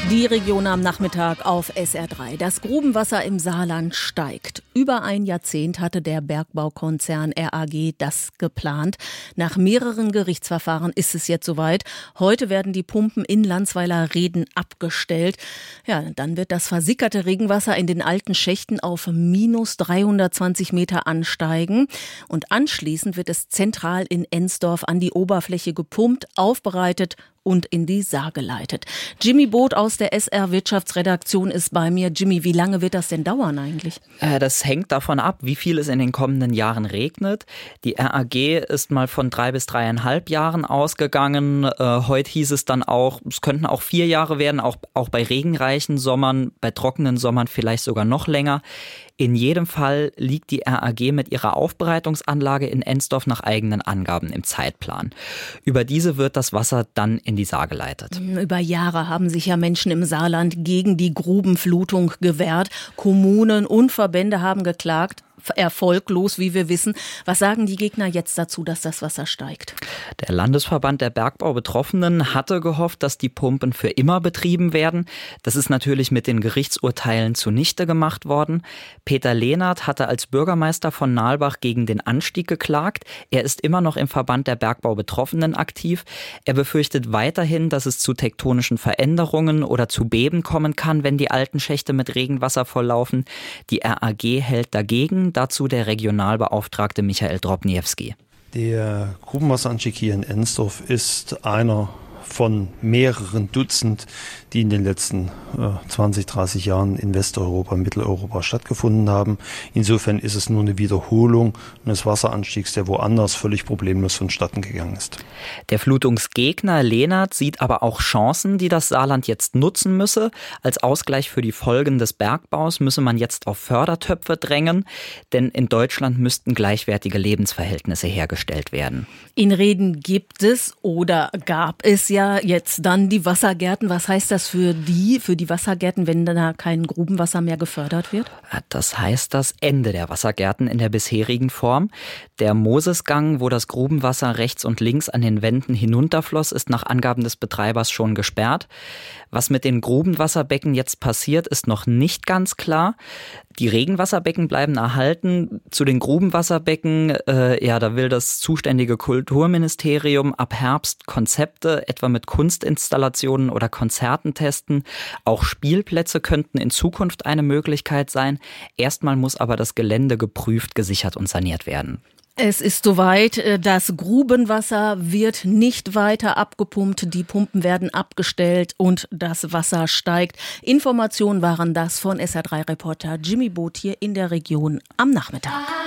Die Region am Nachmittag auf SR3. Das Grubenwasser im Saarland steigt. Über ein Jahrzehnt hatte der Bergbaukonzern RAG das geplant. Nach mehreren Gerichtsverfahren ist es jetzt soweit. Heute werden die Pumpen in Landsweiler-Reden abgestellt. Ja, dann wird das versickerte Regenwasser in den alten Schächten auf minus 320 Meter ansteigen. Und anschließend wird es zentral in Ensdorf an die Oberfläche gepumpt, aufbereitet und in die Saar geleitet. Jimmy Boot aus der SR Wirtschaftsredaktion ist bei mir. Jimmy, wie lange wird das denn dauern eigentlich? Das hängt davon ab, wie viel es in den kommenden Jahren regnet. Die RAG ist mal von 3 bis 3,5 Jahren ausgegangen. Heute hieß es dann auch, es könnten auch 4 Jahre werden, auch bei regenreichen Sommern, bei trockenen Sommern vielleicht sogar noch länger. In jedem Fall liegt die RAG mit ihrer Aufbereitungsanlage in Ensdorf nach eigenen Angaben im Zeitplan. Über diese wird das Wasser dann in die Saar geleitet. Über Jahre haben sich ja Menschen im Saarland gegen die Grubenflutung gewehrt. Kommunen und Verbände haben geklagt. Erfolglos, wie wir wissen. Was sagen die Gegner jetzt dazu, dass das Wasser steigt? Der Landesverband der Bergbaubetroffenen hatte gehofft, dass die Pumpen für immer betrieben werden. Das ist natürlich mit den Gerichtsurteilen zunichte gemacht worden. Peter Lehnert hatte als Bürgermeister von Nalbach gegen den Anstieg geklagt. Er ist immer noch im Verband der Bergbaubetroffenen aktiv. Er befürchtet weiterhin, dass es zu tektonischen Veränderungen oder zu Beben kommen kann, wenn die alten Schächte mit Regenwasser volllaufen. Die RAG hält dagegen. Dazu der Regionalbeauftragte Michael Drobniewski. Der Grubenwasseranstieg hier in Ensdorf ist einer von mehreren Dutzend, die in den letzten 20, 30 Jahren in Westeuropa, Mitteleuropa stattgefunden haben. Insofern ist es nur eine Wiederholung eines Wasseranstiegs, der woanders völlig problemlos vonstatten gegangen ist. Der Flutungsgegner Lehnert sieht aber auch Chancen, die das Saarland jetzt nutzen müsse. Als Ausgleich für die Folgen des Bergbaus müsse man jetzt auf Fördertöpfe drängen, denn in Deutschland müssten gleichwertige Lebensverhältnisse hergestellt werden. In Reden gibt es oder gab es ja jetzt dann die Wassergärten. Was heißt das für die Wassergärten, wenn da kein Grubenwasser mehr gefördert wird? Das heißt das Ende der Wassergärten in der bisherigen Form. Der Mosesgang, wo das Grubenwasser rechts und links an den Wänden hinunterfloss, ist nach Angaben des Betreibers schon gesperrt. Was mit den Grubenwasserbecken jetzt passiert, ist noch nicht ganz klar. Die Regenwasserbecken bleiben erhalten. Zu den Grubenwasserbecken, da will das zuständige Kulturministerium ab Herbst Konzepte, etwa mit Kunstinstallationen oder Konzerten testen. Auch Spielplätze könnten in Zukunft eine Möglichkeit sein. Erstmal muss aber das Gelände geprüft, gesichert und saniert werden. Es ist soweit, das Grubenwasser wird nicht weiter abgepumpt, die Pumpen werden abgestellt und das Wasser steigt. Informationen waren das von SR3-Reporter Jimmy Boot hier in der Region am Nachmittag.